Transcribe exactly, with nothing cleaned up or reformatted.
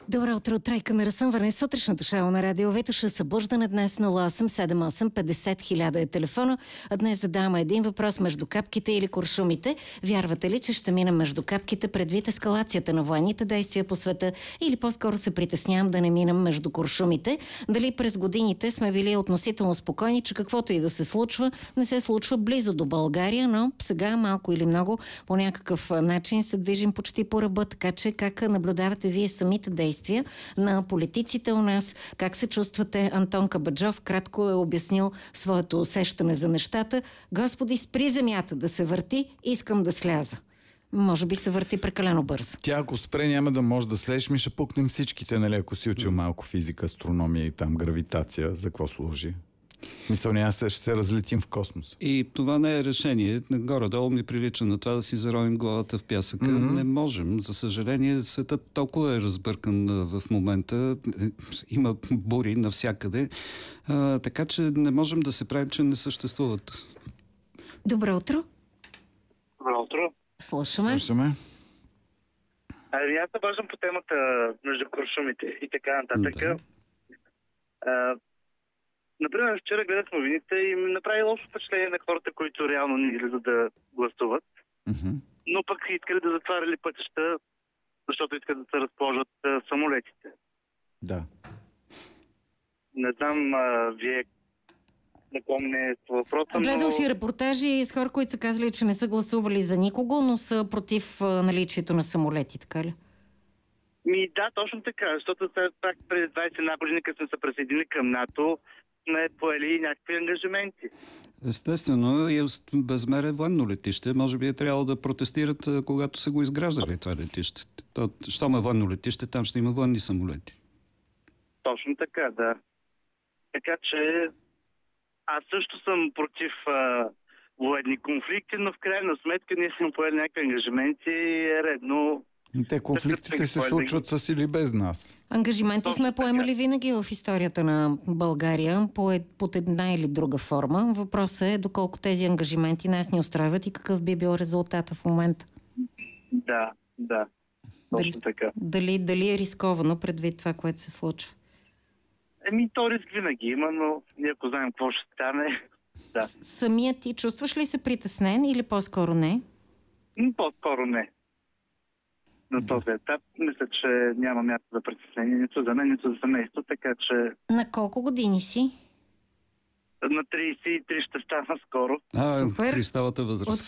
Добро утро, Трайка на разсъмване. Сутрешното шоу на Радио Витоша. Събуждане днес нула осем седем осем петдесет хиляда е телефона. А днес задаваме един въпрос: между капките или куршумите. Вярвате ли, че ще минем между капките предвид ескалацията на военните действия по света, или по-скоро се притеснявам да не минем между куршумите? Дали през годините сме били относително спокойни, че каквото и да се случва, не се случва близо до България, но сега малко или много по някакъв начин се движим почти по ръба, така че как наблюдавате вие самите действия на политиците у нас? Как се чувствате? Антон Кабаджов кратко е обяснил своето усещане за нещата. Господи, спри земята да се върти, искам да сляза. Може би се върти прекалено бързо. Тя ако спре, няма да може да слезеш, ми ще пукнем всичките, нали, ако си учил малко физика, астрономия и там гравитация, за какво служи? Мисля, няма се, ще се разлетим в космос. И това не е решение. Горе-долу ми прилича на това да си заровим главата в пясъка. Mm-hmm. Не можем. За съжаление, светът толкова е разбъркан в момента. Има бури навсякъде. А, така че не можем да се правим, че не съществуват. Добро утро. Добро утро. Слушаме. Слушаме. Ами аз обаждам по темата между куршумите и така нататък. Да. А, например, вчера гледах новините и ми направи лошо впечатление на хората, които реално не излизат да гласуват. Mm-hmm. Но пък искали да затваряли пътища, защото искат да се разположат а, самолетите. Да. Не знам а, вие на ком не е въпроса, Гледал но... си репортажи с хора, които са казали, че не са гласували за никого, но са против а, наличието на самолети, така ли? Ми да, точно така, защото след пак преди двайсет и една години, като сме се присъединили към НАТО, сме поели някакви ангажименти. Естествено, и безмере военно летище. Може би е трябвало да протестират, когато са го изграждали това летище. То, щом е военно летище, там ще има военни самолети. Точно така, да. Така че аз също съм против а, военни конфликти, но в крайна сметка ние сме поели някакви ангажименти и е редно... Те конфликтите се случват с или без нас. Ангажименти сме поемали винаги в историята на България по ед, под една или друга форма. Въпросът е доколко тези ангажименти нас ни устроиват и какъв би бил резултата в момента. Да, да. Точно Дали, така. дали, дали е рисковано предвид това, което се случва? Еми, то риск винаги има, но ние ако знаем какво ще стане... Да. С- Самият ти чувстваш ли се притеснен или по-скоро не? М, По-скоро не. На този етап мисля, че няма място за притеснение нито за мен, нито за семейство, така че На колко години си? на трийсет и три ще стана скоро. А, Супер. Христовата възраст. От